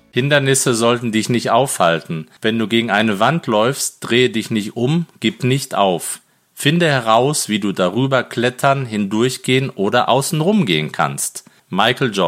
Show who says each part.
Speaker 1: Hindernisse sollten dich nicht aufhalten. Wenn du gegen eine Wand läufst, drehe dich nicht um, gib nicht auf. Finde heraus, wie du darüber klettern, hindurchgehen oder außenrum gehen kannst. Michael Jordan